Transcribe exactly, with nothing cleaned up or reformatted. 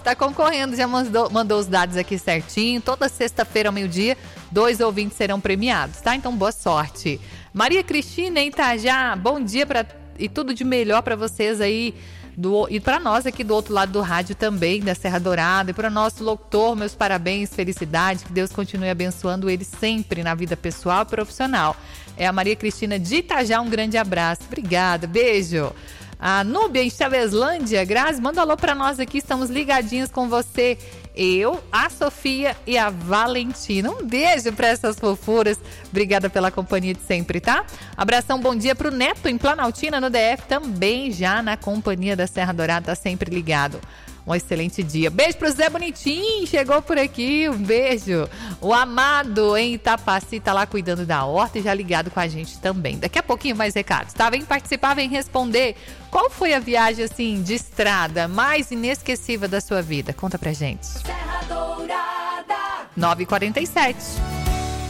tá concorrendo, já mandou, mandou os dados aqui certinho. Toda sexta-feira ao meio-dia, dois ouvintes serão premiados, tá? Então, boa sorte. Maria Cristina em Itajá, bom dia pra, e tudo de melhor para vocês aí. Do, e para nós aqui do outro lado do rádio também, da Serra Dourada. E para o nosso locutor, meus parabéns, felicidade. Que Deus continue abençoando ele sempre na vida pessoal e profissional. É a Maria Cristina de Itajá, um grande abraço. Obrigada, beijo. A Núbia em Chaveslândia, Grazi, manda um alô pra nós aqui, estamos ligadinhos com você. Eu, a Sofia e a Valentina. Um beijo pra essas fofuras. Obrigada pela companhia de sempre, tá? Abração, bom dia pro Neto em Planaltina, no D F, também já na companhia da Serra Dourada, tá sempre ligado. Um excelente dia. Beijo pro Zé Bonitinho, chegou por aqui, um beijo. O Amado em Itapaci tá lá cuidando da horta e já ligado com a gente também. Daqui a pouquinho mais recados, tá? Vem participar, vem responder. Qual foi a viagem, assim, de estrada mais inesquecível da sua vida? Conta pra gente. Serra Dourada. nove e quarenta e sete.